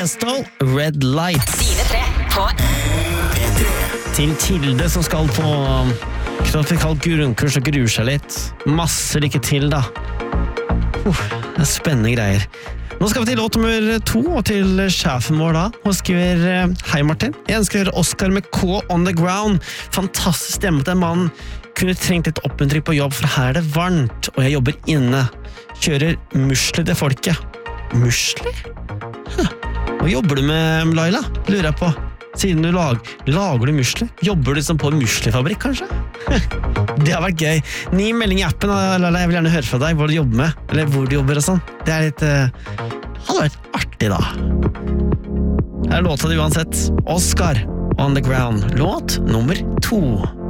Tiesto, Red Lights. Dine tre på Til Tilde som skal på trafikalt grunnkurs og gruer seg litt. Masse lykke til da. Det er spennende greier. Nå skal vi til låt nummer 2, og til sjefen vår da. Hun skriver, hei Martin, jeg ønsker å høre Oscar med K on the ground. Fantastisk stemme til en mann. Kunne trengt litt oppmuntrykk på jobb, for her er det varmt, og jeg jobber inne. Kjører musli til folket. Musli? Hva jobber du med, Laila? Lurer jeg på. Siden du lager du musli? Jobber du som på en muslifabrikk, kanskje? Det har vært gøy. 9 melding i appen, Laila. Jeg vil gjerne høre fra deg hva du jobber med, eller hvor du jobber og sånn. Det er litt... hadde vært artig, da. Her er låta det uansett. Oscar, On the Ground. Låt nummer 2.